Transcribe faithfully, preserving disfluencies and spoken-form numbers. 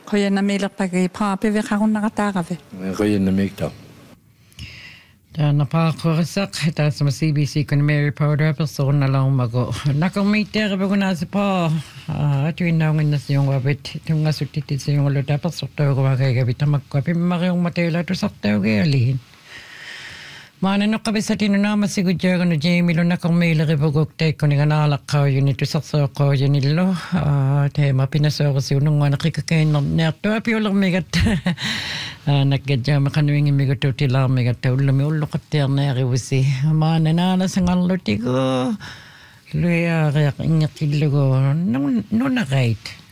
Koyana meilapagi paapi ve qarunaqataaqavi. Koyana meikta. Tana paaqorisak taasama C B C kun Mary Powder persona laumago. Nakomitere begunasi pa atuinaunginnas yongavit tungasutitisi yongolota persortauruagaga vitamakko pimmariungmatela tusartaugealihin. Maana no kabisatino nama sigujjaga no Jamie lo nakomileri bugokteikko niganaalaqqa yunitu sarsoqqa yunillo teema pinasoorisi unungwana qikakeenner neartua piulermigat nakajjaama qanuingi migututilaarmigatta ullumi ulluqattiarneariusi maana naana sangarlutigu luyaariaq ingeqillugu nunaqait